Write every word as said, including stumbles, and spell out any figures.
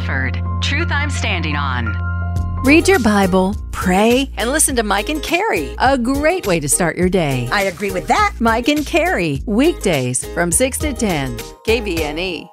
offered. Truth I'm standing on. Read your Bible, pray, and listen to Mike and Carrie. A great way to start your day. I agree with that. Mike and Carrie, weekdays from six to ten, K B N E.